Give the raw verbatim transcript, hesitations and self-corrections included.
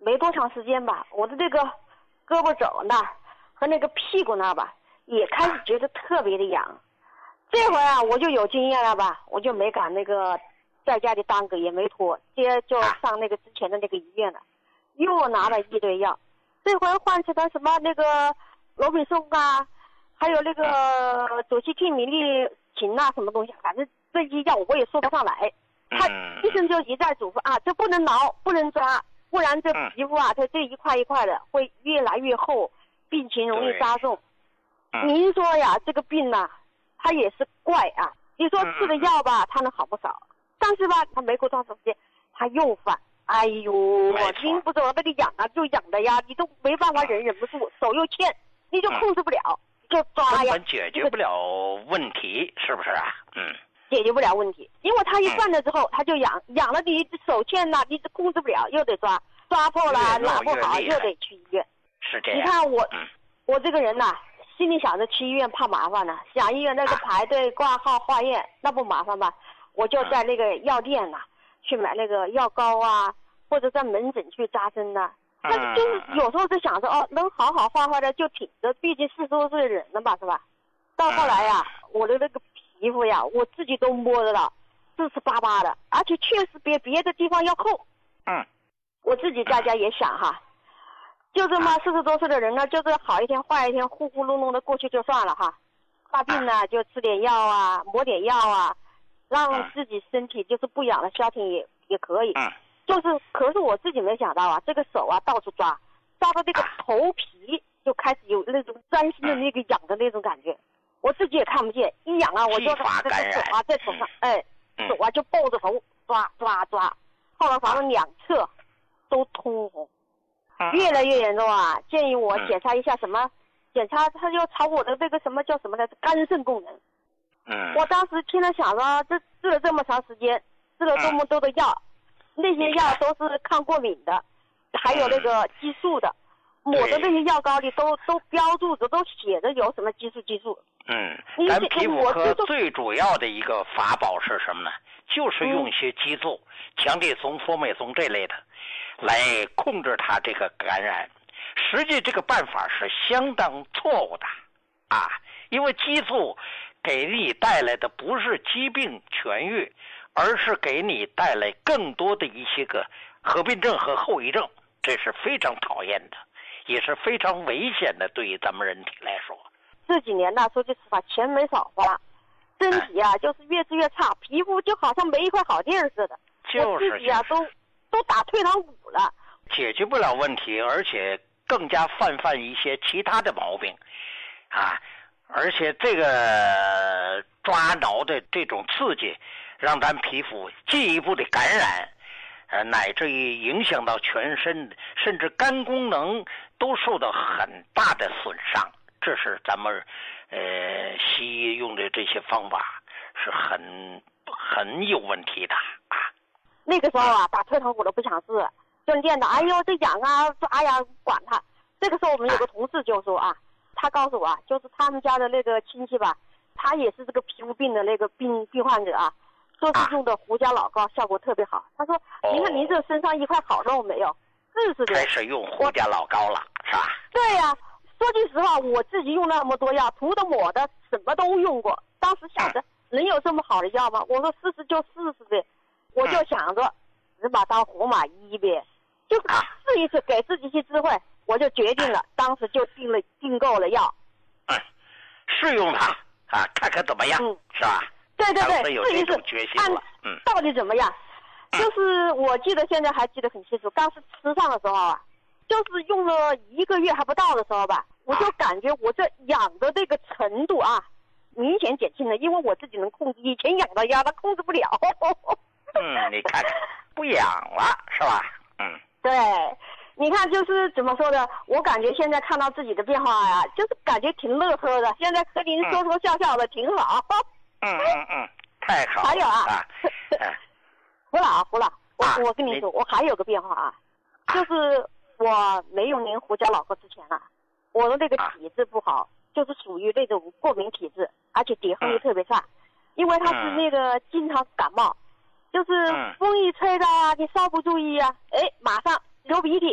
没多长时间吧，我的这个胳膊肘那儿和那个屁股那儿吧，也开始觉得特别的痒。这回啊，我就有经验了吧，我就没敢那个在家里耽搁，也没拖，直接就上那个之前的那个医院了，又拿了一堆药。这回换成了什么那个罗比松啊，还有那个左西替米利嗪啊，什么东西，反正这些药我也说不上来。他医生就一再嘱咐啊，这不能挠，不能抓，不然这皮肤啊，它这一块一块的会越来越厚，病情容易加重。您说呀，这个病呐、啊，它也是怪啊。你说吃的药吧，它能好不少，但是吧，它没过多长时间，它又犯。哎呦，我您不知道那个痒啊，就痒的呀，你都没办法忍，忍不住，手又欠，你就控制不了，就抓呀。 根本解决不了问题，是不是啊？嗯。 解决不了问题，因为他一犯了之后，他就痒，痒了你手欠了，你控制不了，又得抓，抓破了拿不好，又得去医院。 是这样。 你看我，嗯、我这个人呐、啊，心里想着去医院怕麻烦呢，想医院那个排队挂号化验、啊、那不麻烦吧？我就在那个药店呐、啊、去买那个药膏啊，或者在门诊去扎针呐、啊。但是就是有时候就想着哦，能好好坏坏的就挺着，毕竟四十多岁的人了吧，是吧？到后来呀、啊，我的那个皮肤呀，我自己都摸得到，四十八八的，而且确实比别的地方要厚。 嗯， 我自己在家也想哈，就这么四十多岁的人呢，就是好一天坏一天，呼呼隆隆的过去就算了哈。发病呢就吃点药啊，抹点药啊，让自己身体就是不痒了消停也也可以。 嗯， 就是可是我自己没想到啊，这个手啊到处抓，抓到这个头皮就开始有那种钻心的那个痒的那种感觉。我自己也看不见，一痒啊，我就拿这个手啊在手上，哎，手啊就抱着头抓抓抓，后来反正两侧都通红，越来越严重啊！建议我检查一下什么，检查他就查我的这个什么叫什么来着，肝肾功能。 嗯， 我当时听了想着，这治了这么长时间，吃了这么多的药，那些药都是抗过敏的，还有那个激素的，抹的那些药膏里都都标注着，都写着有什么激素激素。 嗯，咱皮肤科最主要的一个法宝是什么呢？就是用一些激素，强地松、佛美松这类的，来控制它这个感染。实际这个办法是相当错误的，啊，因为激素给你带来的不是疾病痊愈，而是给你带来更多的一些个合并症和后遗症，这是非常讨厌的，也是非常危险的，对于咱们人体来说。 这几年呢，说句实话，钱没少花，身体啊就是越治越差，皮肤就好像没一块好地儿似的。 就是自己啊都都打退堂鼓了， 解决不了问题，而且更加泛泛一些其他的毛病，啊，而且这个抓挠的这种刺激，让咱皮肤进一步的感染，呃，乃至于影响到全身，甚至肝功能都受到很大的损伤。这是咱们呃西医用的这些方法是很很有问题的啊。 那个时候啊，打退堂鼓都不想治，就练的，哎呦这痒啊抓呀管他。这个时候我们有个同事就说啊，他告诉我啊，就是他们家的那个亲戚吧，他也是这个皮肤病的那个病病患者啊，说是用的胡椒老膏效果特别好。他说，您看您这身上一块好肉没有？是是的。 开始用胡椒老膏了，是吧？ 对呀、啊。说句实话，我自己用那么多药，涂的抹的什么都用过。当时想着能有这么好的药吗？我说试试就试试呗，我就想着只把当活马医呗，就是试一次，给自己一些智慧，我就决定了，当时就订了订购了药。 嗯，试用它啊，看看怎么样，嗯、是吧？ 对对对，试一试，看嗯， 到底怎么样。嗯、就是我记得现在还记得很清楚，当时吃上的时候啊。就是用了一个月还不到的时候吧，我就感觉我这痒的这个程度啊，明显减轻了，因为我自己能控制，以前痒的呀，它控制不了。 嗯，你看，不痒了是吧？嗯， 对，你看就是怎么说的，我感觉现在看到自己的变化呀，就是感觉挺乐呵的。现在和您说说笑笑的，挺好。 嗯嗯嗯，太好了。 还有啊， 啊胡老胡老，我、 啊、 我跟你说，我还有个变化啊，就是我没用您胡椒老膏之前啊，我的那个体质不好，就是属于那种过敏体质，而且抵抗力特别差，因为他是那个经常感冒，就是风一吹到啊，你稍不注意啊，哎，马上流鼻涕。